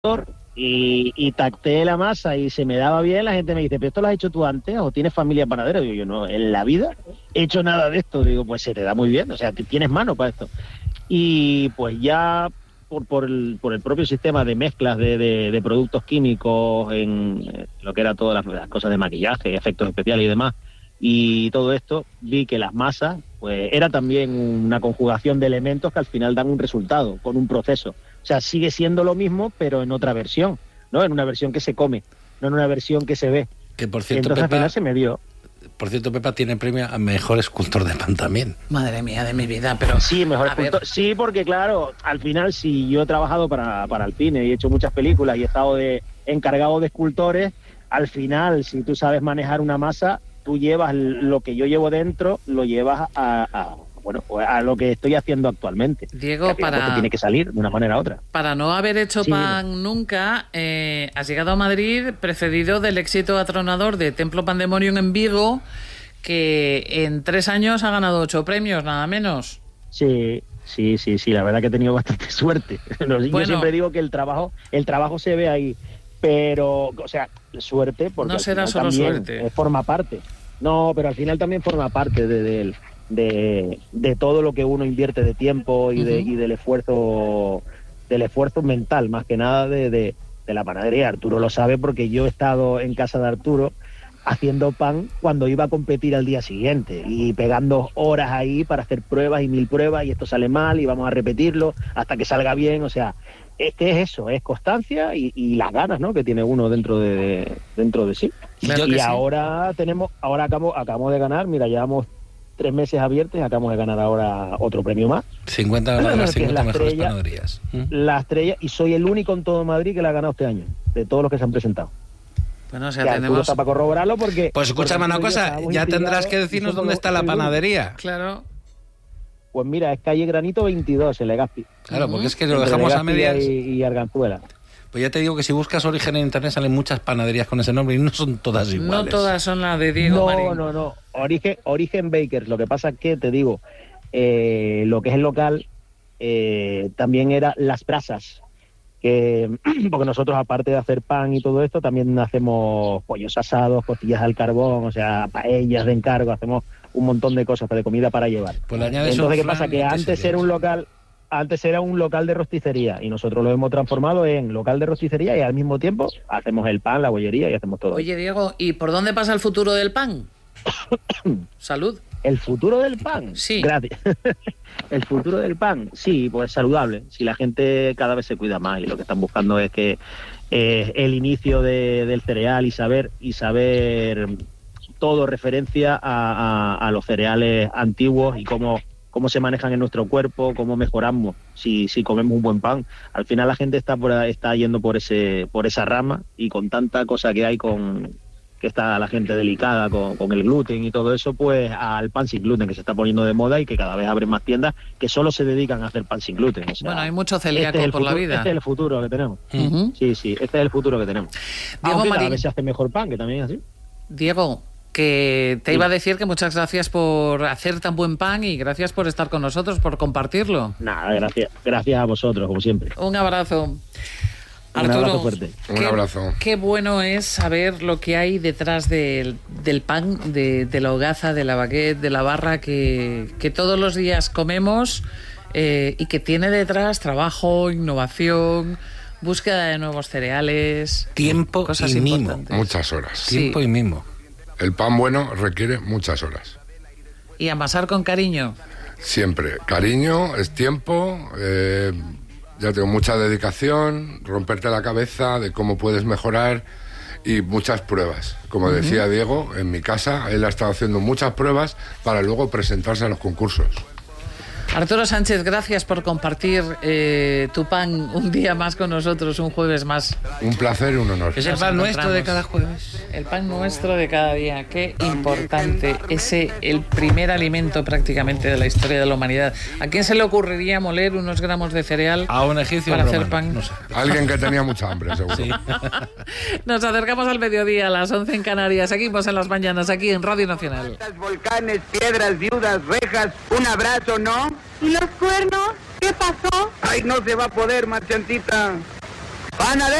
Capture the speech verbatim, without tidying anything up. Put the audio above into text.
y, y tacté la masa y se me daba bien. La gente me dice, ¿pero esto lo has hecho tú antes o tienes familia panadera? Digo yo, no, en la vida he hecho nada de esto. Digo, pues se te da muy bien, o sea, que tienes mano para esto. Y pues ya por, por, el, por el propio sistema de mezclas de, de, de productos químicos en lo que era todas las, las cosas de maquillaje, efectos especiales y demás, y todo esto, vi que las masas pues era también una conjugación de elementos que al final dan un resultado con un proceso. O sea, sigue siendo lo mismo, pero en otra versión, ¿no? En una versión que se come, no en una versión que se ve. Que por cierto, entonces Pepa, al final se me dio. Por cierto, Pepa tiene premio a mejor escultor de pan también. Madre mía de mi vida, pero... Sí, mejor escultor. Ver. Sí, porque claro, al final si yo he trabajado para, para Alpine y he hecho muchas películas y he estado de encargado de escultores, al final, si tú sabes manejar una masa, tú llevas lo que yo llevo dentro, lo llevas a, a bueno, a lo que estoy haciendo actualmente. Diego, para... tiene que salir de una manera u otra. Para no haber hecho sí, pan dime. nunca, eh, has llegado a Madrid precedido del éxito atronador de Templo Pandemonium en Vigo, que en tres años ha ganado ocho premios, nada menos. Sí, sí, sí, sí, la verdad que he tenido bastante suerte. Yo bueno, siempre digo que el trabajo, el trabajo se ve ahí, pero, o sea, suerte, porque no será solo también suerte. forma parte. No, pero al final también forma parte de, de, de, de, de todo lo que uno invierte de tiempo y, uh-huh. de, y del esfuerzo, del esfuerzo mental, más que nada de, de, de la panadería. Arturo lo sabe porque yo he estado en casa de Arturo haciendo pan cuando iba a competir al día siguiente y pegando horas ahí para hacer pruebas y mil pruebas y esto sale mal y vamos a repetirlo hasta que salga bien. O sea, es que es eso, es constancia y, y las ganas, ¿no?, que tiene uno dentro de dentro de sí. Claro y sí. ahora tenemos, ahora acabamos, acabamos de ganar, mira, llevamos tres meses abiertos y acabamos de ganar ahora otro premio más. cincuenta de las cincuenta mejores panaderías. La estrella, y soy el único en todo Madrid que la ha ganado este año, de todos los que se han presentado. Bueno, o sea, ya, tenemos... está para corroborarlo porque... Pues escúchame una cosa, ya tendrás que decirnos dónde está la panadería. Claro. Pues mira, es calle Granito veintidós, en Legazpi. Claro, porque es que lo dejamos a medias... Y, y Arganzuela. Pues ya te digo que si buscas origen en internet salen muchas panaderías con ese nombre y no son todas iguales. No todas son las de Diego No, Marín. no, no. Origen, origen Bakers. Lo que pasa es que, te digo, eh, lo que es el local eh, también era Las Brasas. Que, porque nosotros, aparte de hacer pan y todo esto, también hacemos pollos asados, costillas al carbón, o sea, paellas de encargo, hacemos un montón de cosas de comida para llevar. Pues le añades Entonces, ¿qué flan pasa? Que antes era un local, antes era un local de rosticería y nosotros lo hemos transformado en local de rosticería y al mismo tiempo hacemos el pan, la bollería y hacemos todo. Oye, Diego, ¿y por dónde pasa el futuro del pan? Salud. ¿El futuro del pan? Sí. Gracias. El futuro del pan, sí, pues saludable. Si la gente cada vez se cuida más y lo que están buscando es que eh, el inicio de, del cereal y saber y saber todo referencia a, a, a los cereales antiguos y cómo, cómo se manejan en nuestro cuerpo, cómo mejoramos si, si comemos un buen pan. Al final la gente está por, está yendo por ese por esa rama y con tanta cosa que hay con... que está la gente delicada con, con el gluten y todo eso, pues al pan sin gluten, que se está poniendo de moda y que cada vez abren más tiendas que solo se dedican a hacer pan sin gluten. O sea, bueno, hay mucho celíaco este por futuro, la vida. Este es el futuro que tenemos. Uh-huh. Sí, sí, este es el futuro que tenemos. Diego Aunque Marín, cada vez se hace mejor pan, que también es así. Diego, que te sí. iba a decir que muchas gracias por hacer tan buen pan y gracias por estar con nosotros, por compartirlo. Nada, gracias, gracias a vosotros, como siempre. Un abrazo. Un Arturo, abrazo fuerte. Un qué, abrazo. Qué bueno es saber lo que hay detrás del, del pan, de, de la hogaza, de la baguette, de la barra que, que todos los días comemos eh, y que tiene detrás trabajo, innovación, búsqueda de nuevos cereales, tiempo cosas y mimo. importantes. Muchas horas. Sí. Tiempo y mimo. El pan bueno requiere muchas horas. Y amasar con cariño. Siempre. Cariño, es tiempo... Eh, ya tengo mucha dedicación, romperte la cabeza de cómo puedes mejorar y muchas pruebas. Como uh-huh. decía Diego, en mi casa él ha estado haciendo muchas pruebas para luego presentarse a los concursos. Arturo Sánchez, gracias por compartir eh, tu pan un día más con nosotros, un jueves más. Un placer y un honor. Es el pan nuestro de cada jueves. El pan nuestro de cada día. Qué importante. Ese, el primer alimento prácticamente de la historia de la humanidad. ¿A quién se le ocurriría moler unos gramos de cereal a un egipcio para romano, hacer pan? No sé. Alguien que tenía mucha hambre, seguro. Sí. Nos acercamos al mediodía, a las once en Canarias. Seguimos en las mañanas, aquí en Radio Nacional. Volcanes, piedras, viudas, rejas, un abrazo, ¿no? ¿Y los cuernos? ¿Qué pasó? Ay, no se va a poder, marchantita. Panadero.